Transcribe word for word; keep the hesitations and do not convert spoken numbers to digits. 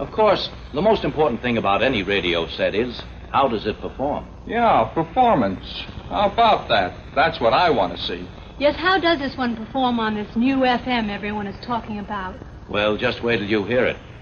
Of course, the most important thing about any radio set is, how does it perform? Yeah, performance. How about that? That's what I want to see. Yes, how does this one perform on this new F M everyone is talking about? Well, just wait till you hear it.